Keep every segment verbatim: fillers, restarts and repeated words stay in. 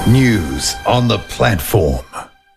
News on the platform.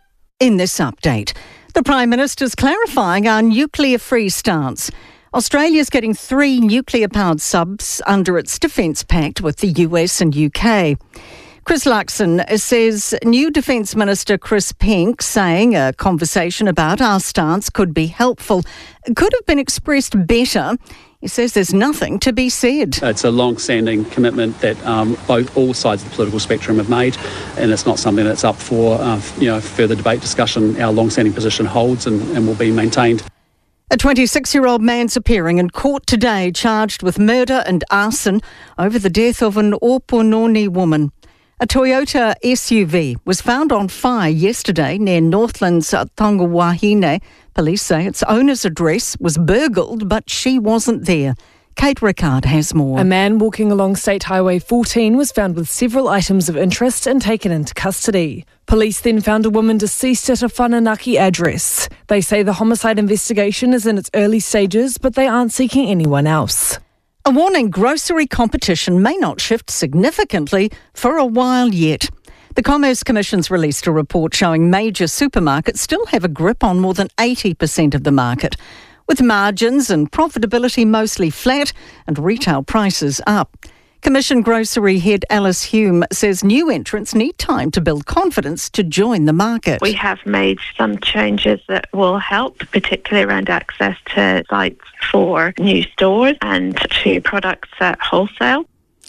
In this update, the Prime Minister's clarifying our nuclear-free stance. Australia's getting three nuclear-powered subs under its Defence Pact with the U S and U K. Chris Luxon says new Defence Minister Chris Penk saying a conversation about our stance could be helpful could have been expressed better. He says there's nothing to be said. It's a long-standing commitment that um, both all sides of the political spectrum have made, and it's not something that's up for uh, you know further debate, discussion. Our long-standing position holds and, and will be maintained. A twenty-six-year-old man's appearing in court today charged with murder and arson over the death of an Opononi woman. A Toyota S U V was found on fire yesterday near Northland's Tongawahine. Police say its owner's address was burgled, but she wasn't there. Kate Rickard has more. A man walking along State Highway fourteen was found with several items of interest and taken into custody. Police then found a woman deceased at a Whananaki address. They say the homicide investigation is in its early stages, but they aren't seeking anyone else. A warning: grocery competition may not shift significantly for a while yet. The Commerce Commission's released a report showing major supermarkets still have a grip on more than eighty percent of the market, with margins and profitability mostly flat and retail prices up. Commission grocery head Alice Hume says new entrants need time to build confidence to join the market. We have made some changes that will help, particularly around access to sites for new stores and to products at wholesale.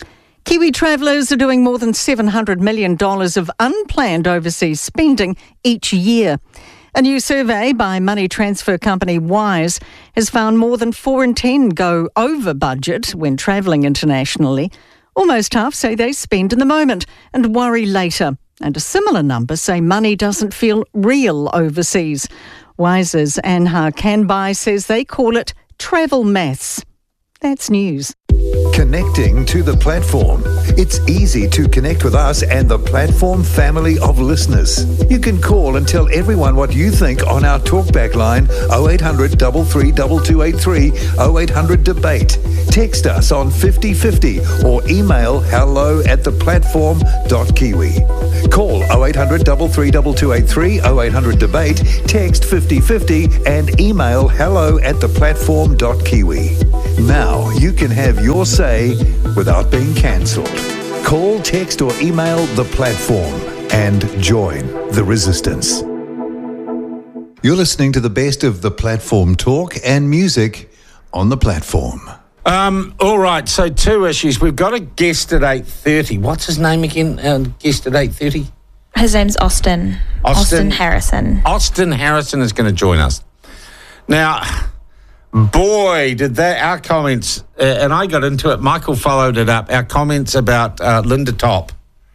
Kiwi travellers are doing more than seven hundred million dollars of unplanned overseas spending each year. A new survey by money transfer company Wise has found more than four in ten go over budget when travelling internationally. Almost half say they spend in the moment and worry later. And a similar number say money doesn't feel real overseas. Wise's Anha Kanbai says they call it travel maths. That's news. Connecting to the platform. It's easy to connect with us and the platform family of listeners. You can call and tell everyone what you think on our talkback line oh eight hundred, three three two two eight three, oh eight hundred debate. Text us on fifty fifty or email hello at the platform dot kiwi. Call oh eight hundred, three three two two eight three, oh eight hundred debate, text fifty fifty and email hello at the platform dot kiwi. Now you can have your say without being cancelled. Call, text or email the platform and join the resistance. You're listening to the best of the platform talk and music on the platform. Um, all right, so two issues. We've got a guest at eight thirty. What's his name again? Uh, guest at eight thirty? His name's Austin. Austin. Austin Harrison. Austin Harrison is going to join us. Now, boy, did that, our comments, uh, and I got into it, Michael followed it up, our comments about uh, Linda Top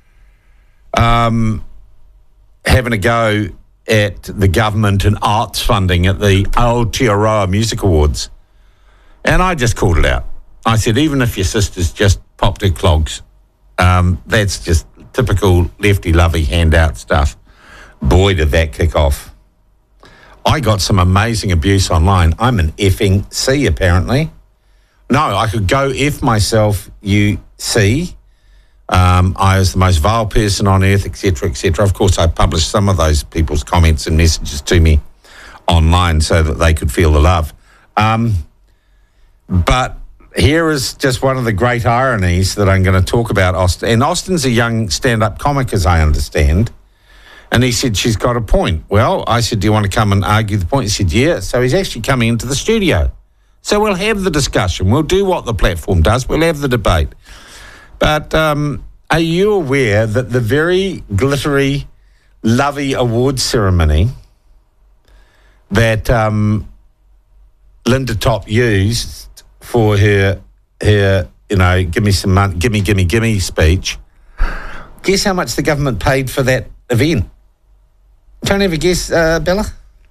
um, having a go at the government and arts funding at the Aotearoa Music Awards. And I just called it out. I said, even if your sister's just popped her clogs, um, that's just typical lefty-lovey handout stuff. Boy, did that kick off. I got some amazing abuse online. I'm an effing C, apparently. No, I could go F myself, you C. Um, I was the most vile person on earth, et cetera, et cetera. Of course, I published some of those people's comments and messages to me online so that they could feel the love. Um, but here is just one of the great ironies that I'm going to talk about Austin. And Austin's a young stand-up comic, as I understand. And he said, she's got a point. Well, I said, do you want to come and argue the point? He said, yeah. So he's actually coming into the studio. So we'll have the discussion. We'll do what the platform does. We'll have the debate. But um, are you aware that the very glittery, lovey awards ceremony that um, Linda Top used for her, her, you know, give me some money, gimme, gimme, gimme speech, guess how much the government paid for that event? Don't have a guess, uh, Bella?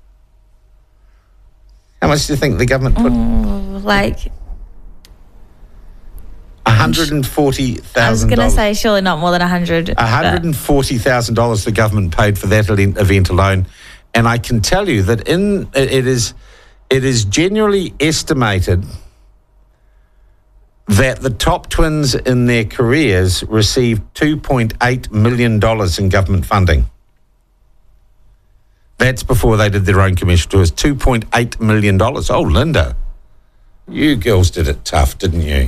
How much do you think the government put? Oh, like one hundred forty thousand dollars. I was going to say surely not more than one hundred. one hundred forty thousand dollars the government paid for that event alone. And I can tell you that in it is it is generally estimated that the top twins in their careers received two point eight million dollars in government funding. That's before they did their own commercial tours, two point eight million dollars. Oh, Linda, you girls did it tough, didn't you?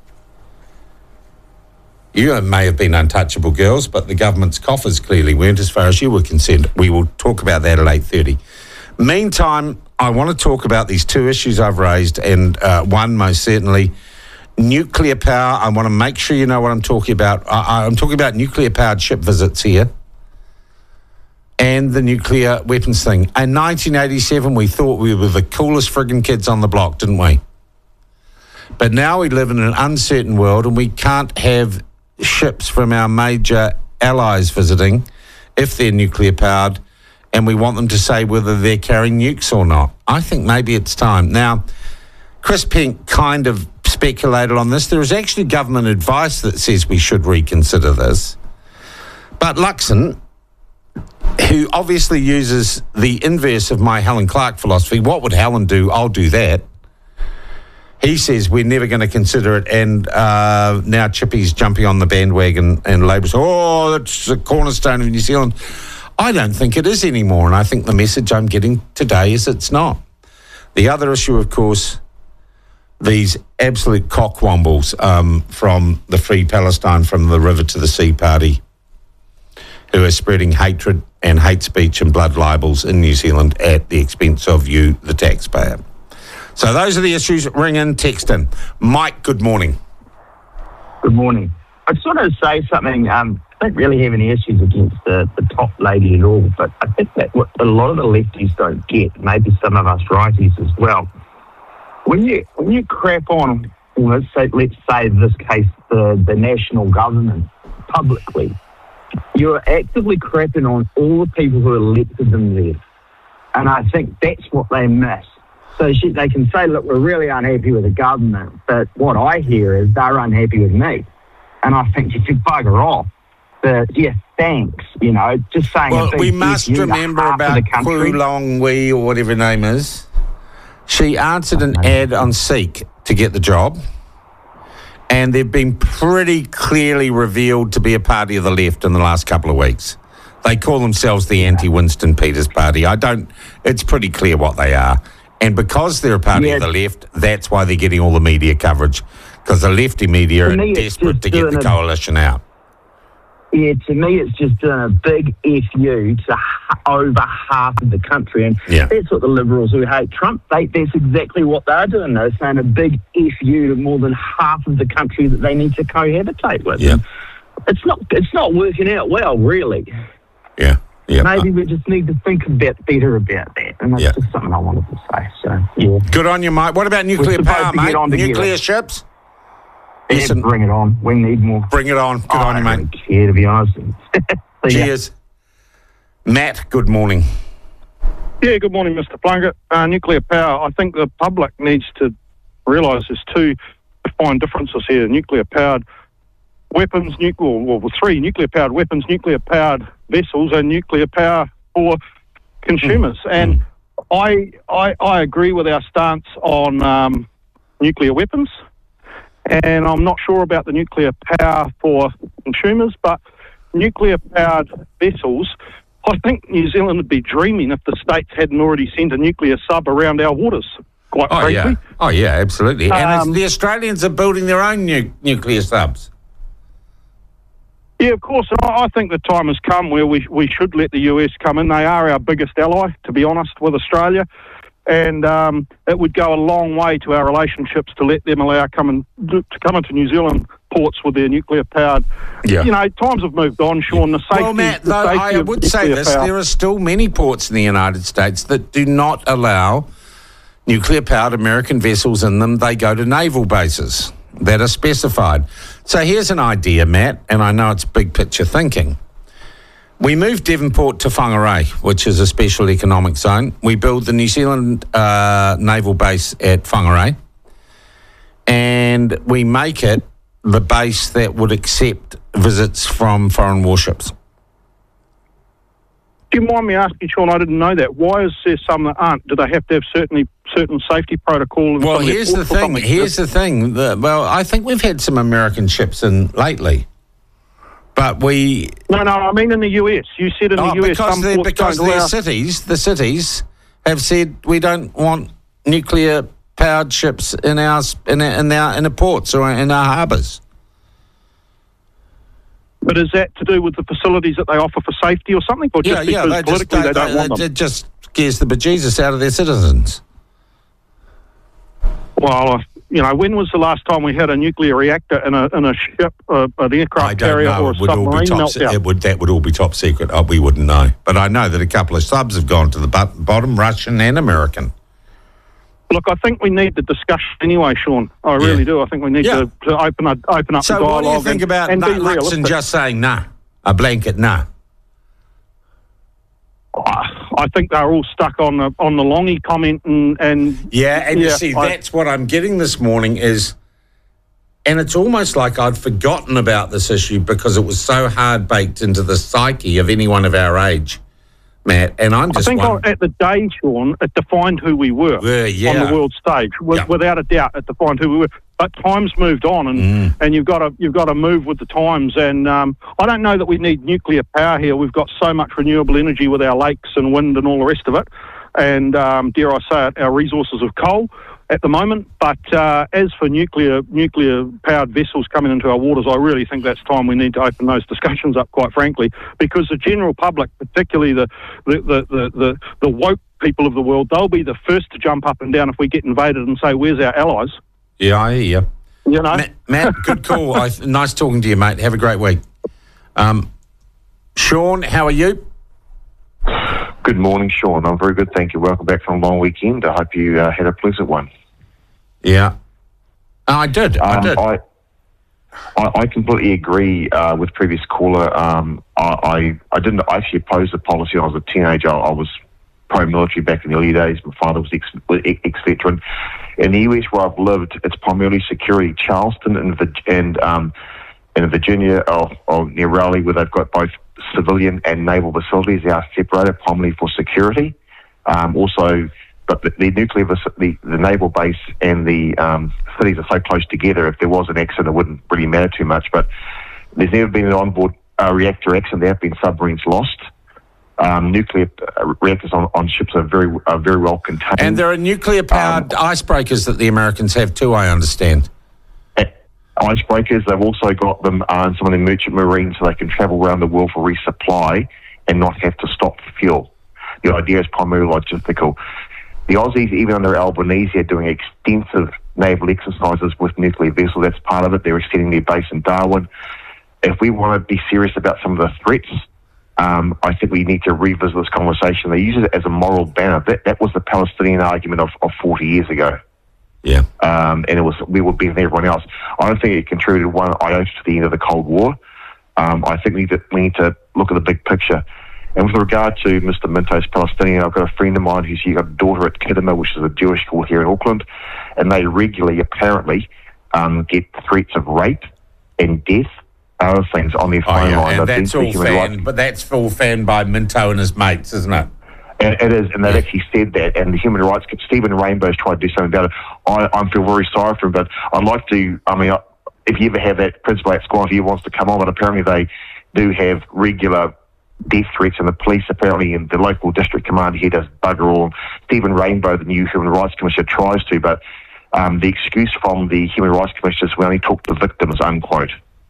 You may have been untouchable girls, but the government's coffers clearly weren't as far as you were concerned. We will talk about that at eight thirty. Meantime, I want to talk about these two issues I've raised, and uh, one, most certainly, nuclear power. I want to make sure you know what I'm talking about. I, I'm talking about nuclear-powered ship visits here and the nuclear weapons thing. In nineteen eighty-seven, we thought we were the coolest friggin' kids on the block, didn't we? But now we live in an uncertain world, and we can't have ships from our major allies visiting if they're nuclear powered, and we want them to say whether they're carrying nukes or not. I think maybe it's time. Now, Chris Pink kind of speculated on this. There is actually government advice that says we should reconsider this. But Luxon, who obviously uses the inverse of my Helen Clark philosophy, what would Helen do? I'll do that. He says we're never going to consider it, and uh, now Chippy's jumping on the bandwagon, and Labour says, oh, that's the cornerstone of New Zealand. I don't think it is anymore, and I think the message I'm getting today is it's not. The other issue, of course, these absolute cockwombles um, from the Free Palestine, from the River to the Sea party, who are spreading hatred and hate speech and blood libels in New Zealand at the expense of you, the taxpayer. So those are the issues. Ring in, text in. Mike, good morning. Good morning. I just wanted to say something. Um, I don't really have any issues against the, the top lady at all, but I think that what a lot of the lefties don't get, maybe some of us righties as well, when you when you crap on, let's say, let's say in this case, the, the national government publicly, you're actively crapping on all the people who elected them there. And I think that's what they miss. So she, they can say, look, we're really unhappy with the government, but what I hear is they're unhappy with me. And I think you should bugger off. But, yeah, thanks, you know, just saying... Well, we must remember about Fu Long Wei, or whatever her name is. She answered an ad on Seek to get the job, and they've been pretty clearly revealed to be a party of the left in the last couple of weeks. They call themselves the anti-Winston Peters party. I don't... It's pretty clear what they are. And because they're a party yeah. of the left, that's why they're getting all the media coverage, because the lefty media are desperate to get the a, coalition out. Yeah, to me, it's just doing a big F U to h- over half of the country. And yeah. that's what the Liberals who hate Trump, they, that's exactly what they're doing. They're saying a big F U to more than half of the country that they need to cohabitate with. Yeah. It's not, it's not working out well, really. Yeah. Yep. Maybe we just need to think a bit better about that. And that's yep. just something I wanted to say. So, yeah. Good on you, mate. What about nuclear power, mate? Nuclear ships? Yeah, Listen, bring it on. We need more. Bring it on. Good oh, on you, mate. I don't care, to be honest. so, Cheers. Yeah. Matt, good morning. Yeah, good morning, Mister Plunkett. Uh, nuclear power, I think the public needs to realise there's two defined differences here. Nuclear-powered weapons, nuclear, well, three nuclear-powered weapons, nuclear-powered vessels, and nuclear power for consumers. Mm. And mm. I, I I agree with our stance on um, nuclear weapons, and I'm not sure about the nuclear power for consumers, but nuclear-powered vessels, I think New Zealand would be dreaming if the States hadn't already sent a nuclear sub around our waters, quite oh, frankly. Yeah. Oh, yeah, absolutely. Um, and the Australians are building their own nu- nuclear subs. Yeah, of course. I think the time has come where we we should let the U S come in. They are our biggest ally, to be honest, with Australia. And um, it would go a long way to our relationships to let them allow come in, to come into New Zealand ports with their nuclear-powered... Yeah. You know, times have moved on, Sean. The safety, well, Matt, the though, safety I would say this. Power. There are still many ports in the United States that do not allow nuclear-powered American vessels in them. They go to naval bases that are specified. So here's an idea, Matt, and I know it's big picture thinking. We move Devonport to Whangarei, which is a special economic zone. We build the New Zealand uh, naval base at Whangarei, and we make it the base that would accept visits from foreign warships. Do you mind me asking, Sean? I didn't know that. Why is there some that aren't? Do they have to have certainly certain safety protocol? Well, here's the thing. Here's the thing. The, well, I think we've had some American ships in lately, but we. No, no. I mean in the U S. You said in oh, the U S because some they're, ports because don't their allow- cities, the cities, have said we don't want nuclear powered ships in our in our in our in the ports or in our harbours. But is that to do with the facilities that they offer for safety or something? Or just Yeah, yeah, because they just, politically they, they, don't they, want they them? just scares the bejesus out of their citizens. Well, I- you know, when was the last time we had a nuclear reactor in a in a ship, uh, an aircraft I don't carrier know. or a It would all be submarine top. meltdown? It would that would all be top secret. Oh, we wouldn't know. But I know that a couple of subs have gone to the bot- bottom, Russian and American. Look, I think we need the discussion anyway, Sean. I really Yeah. do. I think we need Yeah. to, to open up open up So the dialogue. what do you think and, about and be Nut Luxon realistic. just saying nah, a blanket nah? I think they're all stuck on the on the Longy comment and, and Yeah, and you Yeah, see, I- that's what I'm getting this morning is, and it's almost like I'd forgotten about this issue because it was so hard baked into the psyche of anyone of our age, Matt. And I'm I just think wondering, at the day, Sean, it defined who we were Yeah, yeah. on the world stage. With, Yeah. Without a doubt, it defined who we were. But times moved on, and, Mm. and you've got to you've got to move with the times. And um, I don't know that we need nuclear power here. We've got so much renewable energy with our lakes and wind and all the rest of it. And um, dare I say it, our resources of coal at the moment. But uh, as for nuclear nuclear powered vessels coming into our waters, I really think that's time we need to open those discussions up, quite frankly, because the general public, particularly the the the the, the, the woke people of the world, they'll be the first to jump up and down if we get invaded and say, "Where's our allies?" yeah, I hear you. You know, Matt, Matt, good call. I, nice talking to you, mate. Have a great week. Um, Sean, how are you? Good morning, Sean. I'm very good, thank you. Welcome back from a long weekend. I hope you uh, had a pleasant one. Yeah, I did. I Um, did. I, I I completely agree uh, with previous caller. Um, I, I I didn't actually oppose the policy when I was a teenager. I, I was pro-military back in the early days. My father was ex- ex-veteran. In the U S where I've lived, it's primarily security. Charleston and Vir- and um, in Virginia or, or near Raleigh, where they've got both civilian and naval facilities, they are separated primarily for security. Um, also, but the, the nuclear, the, the naval base and the um, cities are so close together. If there was an accident, it wouldn't really matter too much. But there's never been an onboard uh, reactor accident. There have been submarines lost. Um, nuclear uh, reactors on, on ships are very are very well contained. and there are nuclear-powered Um, icebreakers that the Americans have too, I understand. Icebreakers, they've also got them uh, in some of the merchant marines so they can travel around the world for resupply and not have to stop for fuel. The idea is primarily logistical. The Aussies, even under Albanese, are doing extensive naval exercises with nuclear vessels. That's part of it. They're extending their base in Darwin. If we want to be serious about some of the threats, um, I think we need to revisit this conversation. They use it as a moral banner. That, that was the Palestinian argument of, of forty years ago. Yeah. Um, and it was we were better than everyone else. I don't think it contributed one iota to the end of the Cold War. Um, I think we need, to, we need to look at the big picture. And with regard to Mister Minto's Palestinian, I've got a friend of mine who's got a daughter at Kidderma, which is a Jewish school here in Auckland, and they regularly, apparently, um, get threats of rape and death, other things on their Oh, phone yeah. line. And They've been that's all speaking with rights- fanned, but that's all fanned by Minto and his mates, isn't it? And it is, and they've actually said that, and the human rights, Stephen Rainbow's tried to do something about it. I, I feel very sorry for him, but I'd like to, I mean, if you ever have that principal at school, if he wants to come on, but apparently they do have regular death threats, and the police apparently, and the local district commander here does bugger all. Stephen Rainbow, the new Human Rights Commissioner, tries to, but um, the excuse from the Human Rights Commissioner is we only talk to victims, unquote.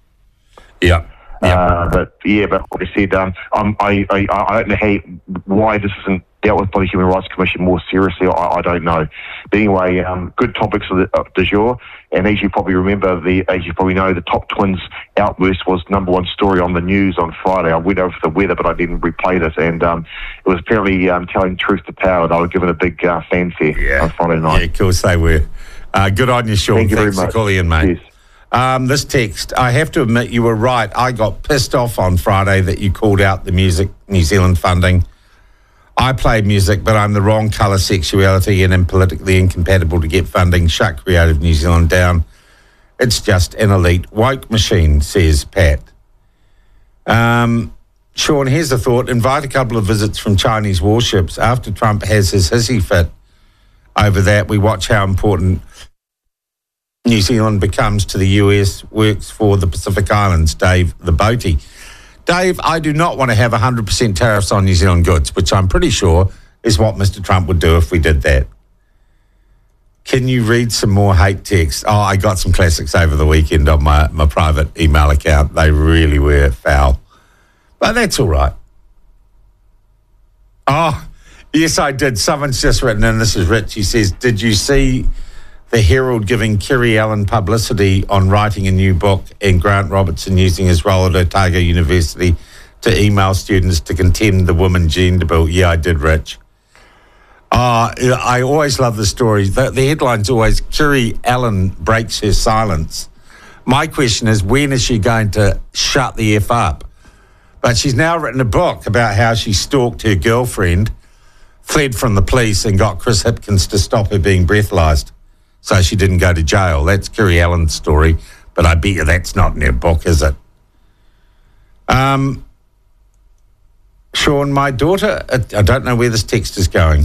Yeah. Yeah. Uh, but yeah, but like I said, um, um, I, I, I don't know how, why this isn't dealt with by the Human Rights Commission more seriously. I, I don't know. But anyway, um, good topics of the, uh, du jour. And as you probably remember, the as you probably know, the Top Twins outburst was number one story on the news on Friday. I went over the weather, but I didn't replay this, and um, it was apparently um, telling truth to power. They were given a big uh, fanfare Yeah. on Friday night. Yeah, of course they were. Uh, good on you, Sean. Thank you very Thanks for much. calling in, mate. Yes. Um, this text, I have to admit you were right. I got pissed off on Friday that you called out the Music New Zealand funding. I play music, but I'm the wrong colour, sexuality, and am politically incompatible to get funding. Shut Creative New Zealand down. It's just an elite woke machine, says Pat. Um, Sean, here's a thought. Invite a couple of visits from Chinese warships. After Trump has his hissy fit over that, we watch how important New Zealand becomes to the U S, works for the Pacific Islands. Dave the Boatie. Dave, I do not want to have one hundred percent tariffs on New Zealand goods, which I'm pretty sure is what Mister Trump would do if we did that. Can you read some more hate texts? Oh, I got some classics over the weekend on my, my private email account. They really were foul. But that's all right. Oh, yes, I did. Someone's just written in, this is Rich. He says, did you see the Herald giving Kiri Allen publicity on writing a new book and Grant Robertson using his role at Otago University to email students to contemn the women gender bill? Yeah, I did, Rich. Uh, I always love the story. The, the headline's always, Kiri Allen breaks her silence. My question is, when is she going to shut the F up? But she's now written a book about how she stalked her girlfriend, fled from the police and got Chris Hipkins to stop her being breathalyzed so she didn't go to jail. That's Kiri Allen's story, but I bet you that's not in her book, is it? Um, Sean, my daughter, I don't know where this text is going,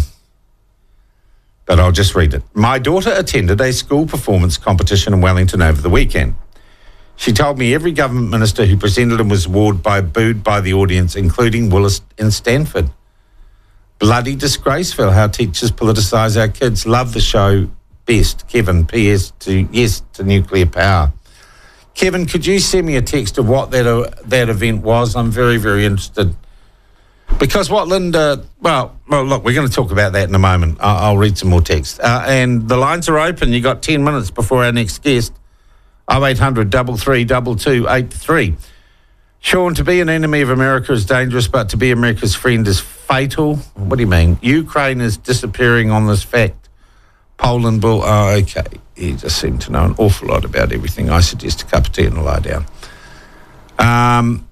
but I'll just read it. My daughter attended a school performance competition in Wellington over the weekend. She told me every government minister who presented and was awarded by booed by the audience, including Willis and Stanford. Bloody disgraceful how teachers politicise our kids. Love the show best. Kevin, P S to yes to nuclear power. Kevin, could you send me a text of what that uh, that event was? I'm very, very interested. Because what Linda, well, well, look, we're going to talk about that in a moment. I'll, I'll read some more text. Uh, and the lines are open. You got ten minutes before our next guest. oh eight hundred, three three two two eight three. Sean, to be an enemy of America is dangerous, but to be America's friend is fatal. What do you mean? Ukraine is disappearing on this fact. Poland will, oh, okay. You just seem to know an awful lot about everything. I suggest a cup of tea and a lie down. Um,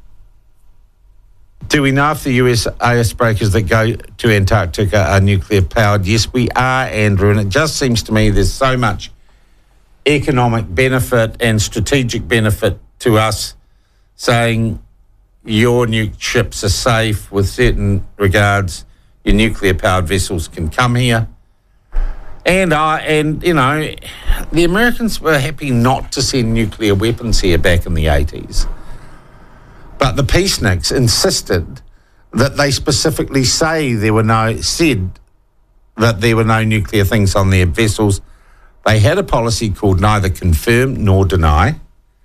do we know if the U S icebreakers that go to Antarctica are nuclear powered? Yes, we are, Andrew, and it just seems to me there's so much economic benefit and strategic benefit to us saying your nuke ships are safe with certain regards, your nuclear-powered vessels can come here. And, uh, and you know, the Americans were happy not to send nuclear weapons here back in the eighties. But the peaceniks insisted that they specifically say there were no, said that there were no nuclear things on their vessels. They had a policy called neither confirm nor deny,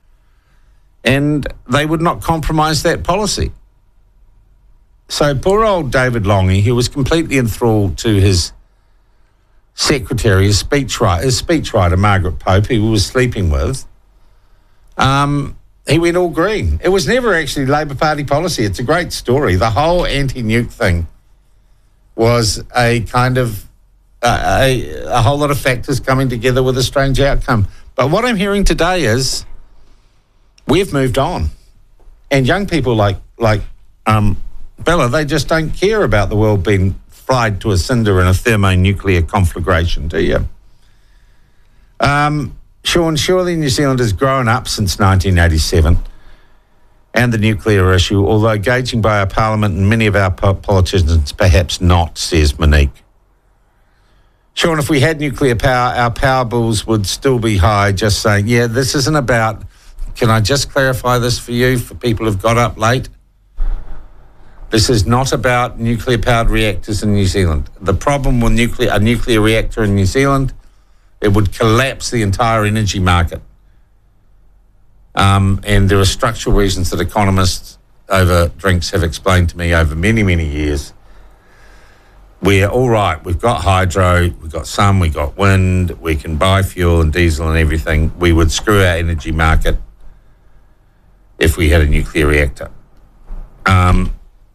and they would not compromise that policy. So poor old David Lange, who was completely enthralled to his secretary, his speechwriter, his speechwriter Margaret Pope, who he was sleeping with, um, he went all green. It was never actually Labor Party policy. It's a great story. The whole anti-nuke thing was a kind of Uh, a, a whole lot of factors coming together with a strange outcome. But what I'm hearing today is we've moved on. And young people like like um, Bella, they just don't care about the world being fried to a cinder in a thermonuclear conflagration, do you? Um, Sean, surely New Zealand has grown up since nineteen eighty-seven and the nuclear issue, although gauging by our parliament and many of our po- politicians, perhaps not, says Monique. Sean, if we had nuclear power, our power bills would still be high. Just saying, yeah, this isn't about, can I just clarify this for you, for people who've got up late? This is not about nuclear-powered reactors in New Zealand. The problem with nuclear, a nuclear reactor in New Zealand, it would collapse the entire energy market. Um, and there are structural reasons that economists over drinks have explained to me over many, many years. We're all right, we've got hydro, we've got sun, we've got wind, we can buy fuel and diesel and everything. We would screw our energy market if we had a nuclear reactor. Um,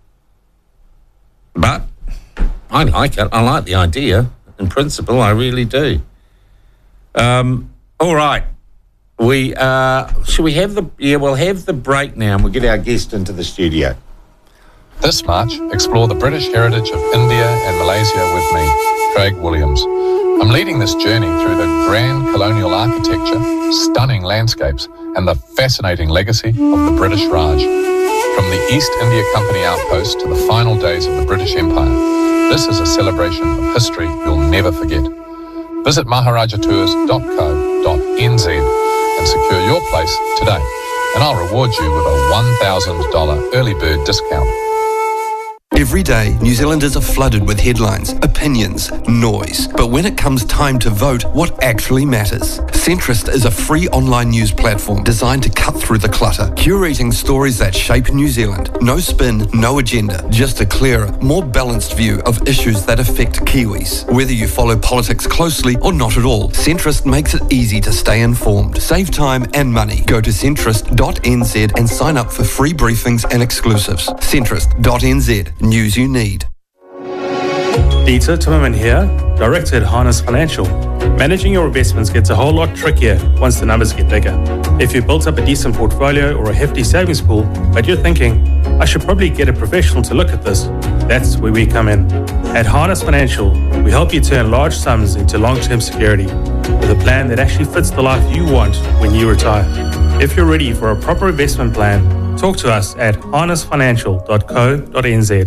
but I like it, I like the idea. In principle, I really do. Um, all right, we, uh, should we have the, yeah, we'll have the break now and we'll get our guest into the studio. This March, explore the British heritage of India and Malaysia with me, Craig Williams. I'm leading this journey through the grand colonial architecture, stunning landscapes, and the fascinating legacy of the British Raj. From the East India Company outpost to the final days of the British Empire, this is a celebration of history you'll never forget. Visit maharaja tours dot co dot n z and secure your place today, and I'll reward you with a one thousand dollars early bird discount. Every day, New Zealanders are flooded with headlines, opinions, noise. But when it comes time to vote, what actually matters? Centrist is a free online news platform designed to cut through the clutter, curating stories that shape New Zealand. No spin, no agenda, just a clearer, more balanced view of issues that affect Kiwis. Whether you follow politics closely or not at all, Centrist makes it easy to stay informed. Save time and money. Go to centrist dot n z and sign up for free briefings and exclusives. centrist dot n z. News you need. Dieter Timmerman here, Director at Harness Financial. Managing your investments gets a whole lot trickier once the numbers get bigger. If you've built up a decent portfolio or a hefty savings pool, but you're thinking, I should probably get a professional to look at this, that's where we come in. At Harness Financial, we help you turn large sums into long-term security with a plan that actually fits the life you want when you retire. If you're ready for a proper investment plan, talk to us at harness financial dot co dot n z.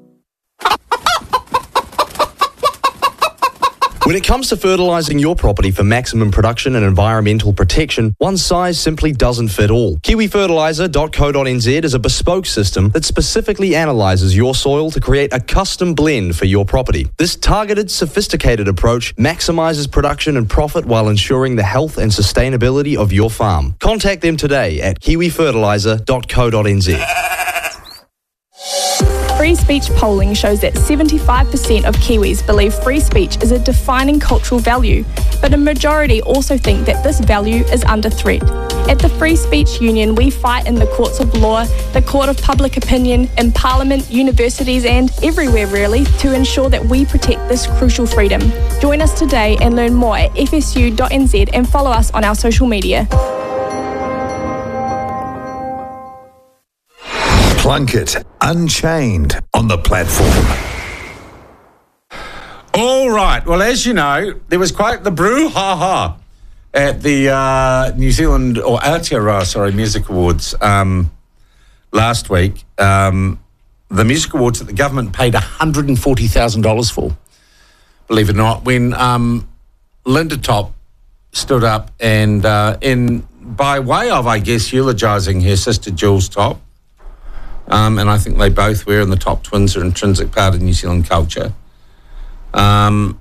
When it comes to fertilising your property for maximum production and environmental protection, one size simply doesn't fit all. kiwi fertiliser dot co dot n z is a bespoke system that specifically analyses your soil to create a custom blend for your property. This targeted, sophisticated approach maximises production and profit while ensuring the health and sustainability of your farm. Contact them today at kiwi fertiliser dot co dot n z. Free speech polling shows that seventy-five percent of Kiwis believe free speech is a defining cultural value, but a majority also think that this value is under threat. At the Free Speech Union, we fight in the courts of law, the court of public opinion, in Parliament, universities and everywhere really to ensure that we protect this crucial freedom. Join us today and learn more at f s u dot n z and follow us on our social media. Plunkett, Unchained on the platform. All right. Well, as you know, there was quite the brouhaha at the uh, New Zealand, or Aotearoa, sorry, Music Awards um, last week. Um, the Music Awards that the government paid one hundred forty thousand dollars for, believe it or not, when um, Linda Top stood up and, uh, in by way of, I guess, eulogising her sister Jules Top, Um, and I think they both were, and the Top twins are an intrinsic part of New Zealand culture, um,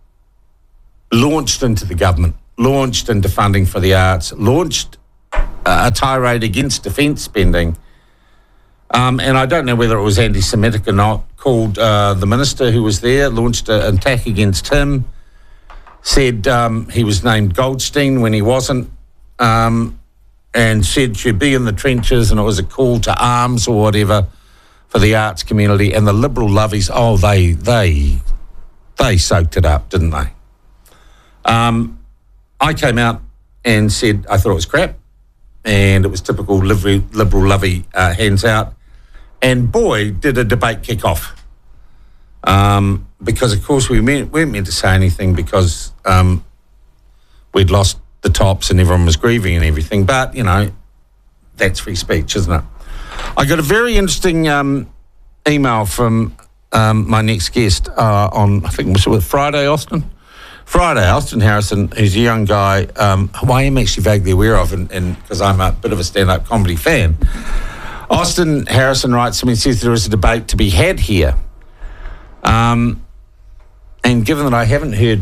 launched into the government, launched into funding for the arts, launched uh, a tirade against defence spending. Um, and I don't know whether it was anti-Semitic or not, called uh, the minister who was there, launched a, an attack against him, said um, he was named Goldstein when he wasn't, um, and said she'd be in the trenches and it was a call to arms or whatever for the arts community. And the Liberal lovies, oh, they they they soaked it up, didn't they? Um, I came out and said I thought it was crap and it was typical Liberal, liberal lovey uh, hands out. And boy, did a debate kick off. Um, because, of course, we meant, weren't meant to say anything because um, we'd lost the Tops and everyone was grieving and everything, but you know, that's free speech, isn't it? I got a very interesting um, email from um, my next guest uh, on, I think it was Friday, Austin? Friday, Austin Harrison, who's a young guy um, who I am actually vaguely aware of, and because I'm a bit of a stand-up comedy fan. Austin Harrison writes to me and says there is a debate to be had here. Um, and given that I haven't heard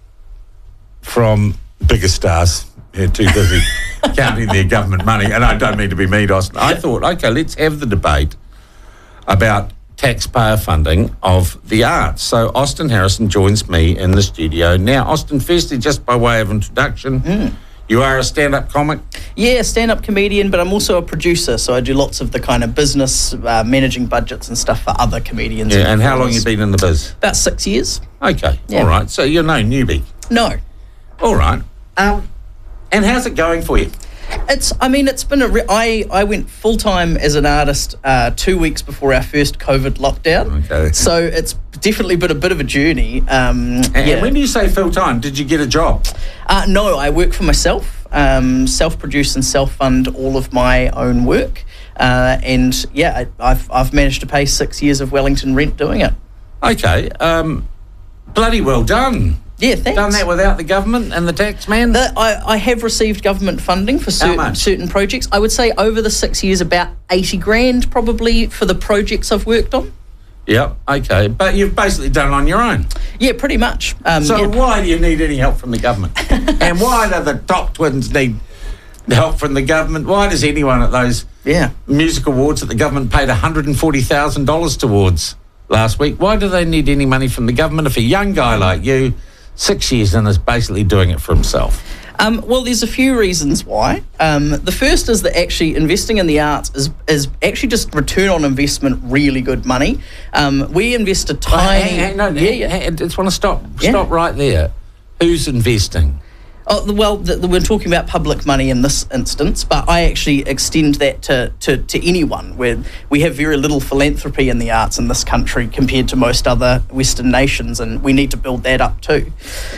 from bigger stars who are too busy counting their government money, and I don't mean to be mean, Austin, I thought, okay, let's have the debate about taxpayer funding of the arts. So Austin Harrison joins me in the studio now. Austin, firstly, just by way of introduction, mm. you are a stand-up comic? Yeah, stand-up comedian, but I'm also a producer, so I do lots of the kind of business, uh, managing budgets and stuff for other comedians. Yeah, and, and how long have you been in the biz? About six years. Okay, yeah. All right. So you're no newbie? No. All right. Um, and how's it going for you? It's, I mean, it's been a, re- I, I went full-time as an artist uh, two weeks before our first COVID lockdown. Okay. So it's definitely been a bit of a journey. Um, and yeah. when you say full-time, did you get a job? Uh, no, I work for myself, um, self-produce and self-fund all of my own work. Uh, and yeah, I, I've, I've managed to pay six years of Wellington rent doing it. Okay, um, bloody well done. Yeah, thanks. Done that without the government and the tax man? The, I, I have received government funding for certain, certain projects. I would say over the six years, about eighty grand probably for the projects I've worked on. Yep, okay. But you've basically done it on your own. Yeah, pretty much. Um, so yeah. why do you need any help from the government? And why do the top twins need help from the government? Why does anyone at those yeah. music awards that the government paid one hundred forty thousand dollars towards last week, why do they need any money from the government if a young guy like you, six years in, is basically doing it for himself? Um, well, there's a few reasons why. Um, the first is that actually investing in the arts is is actually just return on investment, really good money. Um, we invest a tiny... Oh, hang, hang, no, yeah, yeah. I just want to stop, yeah. stop right there. Who's investing? Oh, well, the, the, we're talking about public money in this instance, but I actually extend that to, to, to anyone. Where we have very little philanthropy in the arts in this country compared to most other Western nations, and we need to build that up too.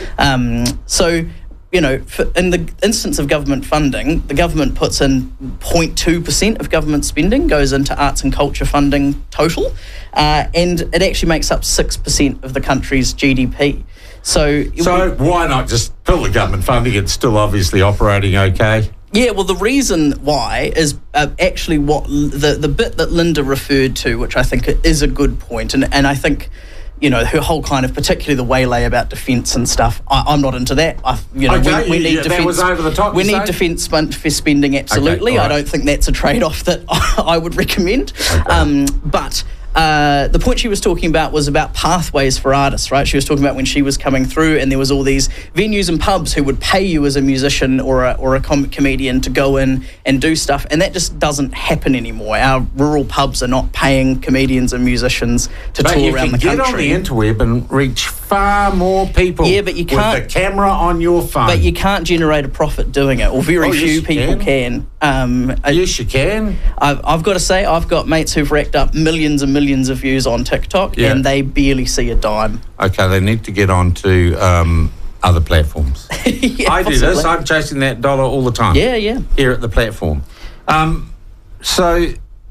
Um, so... You know, for, in the instance of government funding, the government puts in zero point two percent of government spending goes into arts and culture funding total, uh, and it actually makes up six percent of the country's G D P. So, so we, why not just pull the government funding? It's still obviously operating okay. Yeah, well, the reason why is uh, actually what the the bit that Linda referred to, which I think is a good point, and and I think. You know, her whole kind of, particularly the waylay about defence and stuff. I, I'm not into that. I, you know, okay, we, we you, need yeah, defence. That was over the top. We need say? defence spend, for spending. Absolutely, okay, right. I don't think that's a trade-off that I would recommend. Okay. Um, but. Uh, the point she was talking about was about pathways for artists, right? She was talking about when she was coming through and there was all these venues and pubs who would pay you as a musician or a, or a com- comedian to go in and do stuff, and that just doesn't happen anymore. Our rural pubs are not paying comedians and musicians to but tour around the country. But you can get on the interweb and reach far more people yeah, but you can't, with the camera on your phone. But you can't generate a profit doing it, or very oh, few yes, people can. can. Um, yes, you can. I've, I've got to say, I've got mates who've racked up millions and millions of views on TikTok, yeah. and they barely see a dime. Okay, they need to get on to um, other platforms. yeah, I possibly. do this. I'm chasing that dollar all the time. Yeah, yeah. Here at the platform. Um, so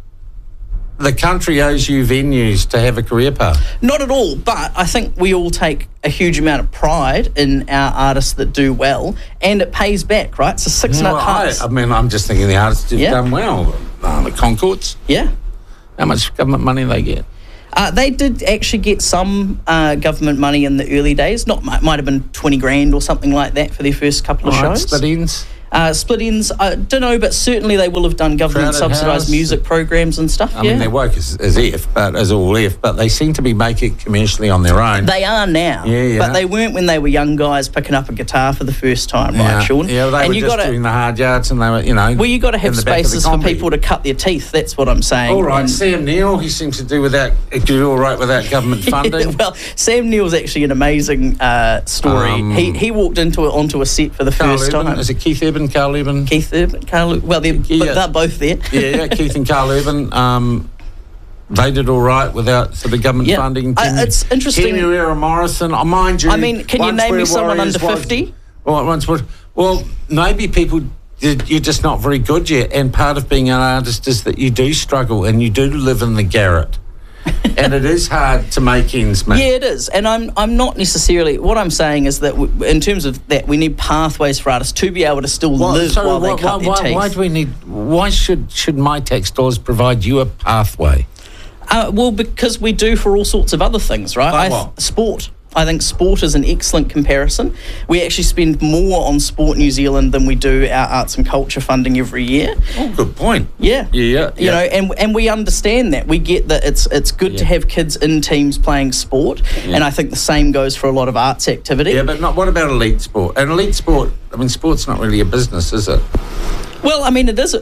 the country owes you venues to have a career path? Not at all, but I think we all take a huge amount of pride in our artists that do well, and it pays back, right? So six yeah, nut well, hearts. I, I mean, I'm just thinking the artists have yeah. done well. Uh, the Concords. Yeah. How much government money they get? Uh, they did actually get some uh, government money in the early days. Not might, might have been twenty grand or something like that for their first couple of right, shows. Split ends. Uh, split ends, I don't know, but certainly they will have done government Crowded subsidised House. music programs and stuff. I yeah. mean, their work is, is F, but as all F, but they seem to be making it commercially on their own. They are now, yeah, yeah. but they weren't when they were young guys picking up a guitar for the first time, yeah. right, Sean? Yeah, well, they and were you just gotta, doing the hard yards, and they were, you know. Well, you got to have in the back of the spaces for comedy. people to cut their teeth. That's what I'm saying. All right, and Sam Neill, he seems to do without do all right without government funding. well, Sam Neill's actually an amazing uh, story. Um, he he walked into a, onto a set for the Carl first Urban. time. Is it Keith Urban, Carl Urban? Keith Urban, Carl. Well, they're, Yeah. they're both there. yeah, yeah, Keith and Carl Urban. Um, they did all right without sort of government Yeah. funding. I- it's interesting- Timuera Morrison, oh, mind you. I mean, can you once name me We're someone Warriors under was- fifty? Well, once we're, well, maybe people, you're just not very good yet. And part of being an artist is that you do struggle and you do live in the garret. And it is hard to make ends meet. Yeah, it is, and I'm I'm not necessarily. What I'm saying is that w- in terms of that, we need pathways for artists to be able to still Well, live so while why, they cut why, their why, teeth. why do we need? Why should should my tax dollars provide you a pathway? Uh, well, because we do for all sorts of other things, right? Like I what? Sport. I think sport is an excellent comparison. We actually spend more on Sport New Zealand than we do our arts and culture funding every year. Oh, good point. Yeah. Yeah, yeah. You know, and and we understand that. We get that it's it's good to Yeah. have kids in teams playing sport, Yeah. and I think the same goes for a lot of arts activity. Yeah, but not, what about elite sport? And elite sport, I mean, sport's not really a business, is it? Well, I mean, it is.